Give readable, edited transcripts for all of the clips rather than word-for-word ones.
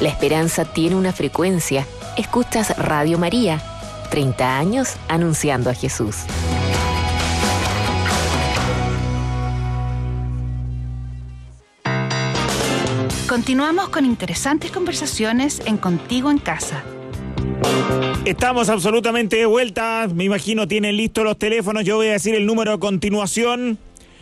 La esperanza tiene una frecuencia. Escuchas Radio María. 30 años anunciando a Jesús. Continuamos con interesantes conversaciones en Contigo en Casa. Estamos absolutamente de vuelta. Me imagino tienen listos los teléfonos. Yo voy a decir el número a continuación.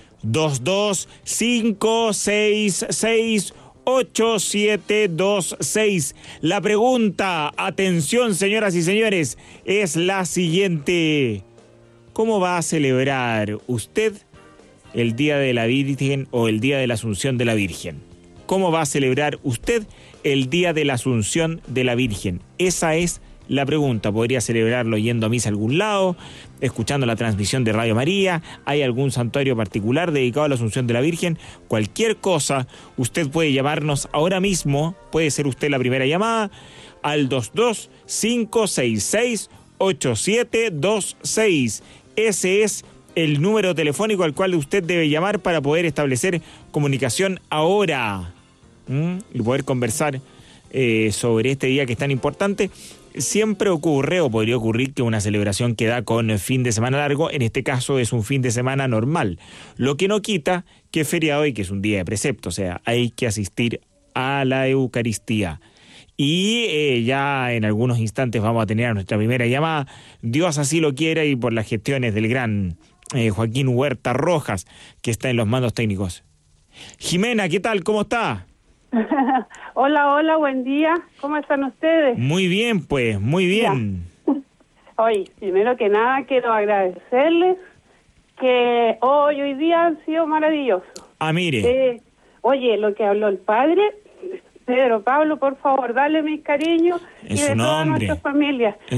225668726. La pregunta, atención señoras y señores, es la siguiente. ¿Cómo va a celebrar usted el Día de la Virgen o el Día de la Asunción de la Virgen? ¿Cómo va a celebrar usted el Día de la Asunción de la Virgen? Esa es la pregunta. ¿Podría celebrarlo yendo a misa a algún lado, escuchando la transmisión de Radio María? ¿Hay algún santuario particular dedicado a la Asunción de la Virgen? Cualquier cosa, usted puede llamarnos ahora mismo, puede ser usted la primera llamada, al 225668726. Ese es el número telefónico al cual usted debe llamar para poder establecer comunicación ahora y poder conversar sobre este día que es tan importante. Siempre ocurre o podría ocurrir que una celebración que da con fin de semana largo, en este caso es un fin de semana normal, lo que no quita que es feriado y que es un día de precepto, o sea, hay que asistir a la Eucaristía. Y ya en algunos instantes vamos a tener a nuestra primera llamada, Dios así lo quiera, y por las gestiones del gran Joaquín Huerta Rojas, que está en los mandos técnicos. Jimena, ¿qué tal? ¿Cómo está? Hola, buen día. ¿Cómo están ustedes? Muy bien, pues, muy bien. Oye, primero que nada quiero agradecerles que hoy día han sido maravillosos. Ah, mire. Oye, lo que habló el padre, Pedro Pablo, por favor, dale mis cariños en y de todas nuestras familias.